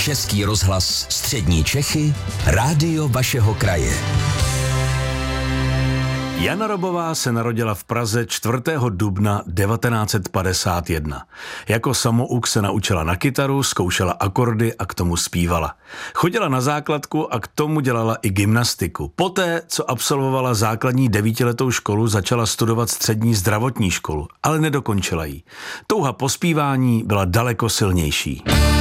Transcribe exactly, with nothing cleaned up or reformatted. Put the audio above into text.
Český rozhlas Střední Čechy, rádio vašeho kraje. Jana Robová se narodila v Praze čtvrtého dubna devatenáct set padesát jedna. Jako samouk se naučila na kytaru, zkoušela akordy a k tomu zpívala. Chodila na základku a k tomu dělala i gymnastiku. Poté, co absolvovala základní devítiletou školu, začala studovat střední zdravotní školu, ale nedokončila ji. Touha po zpívání byla daleko silnější.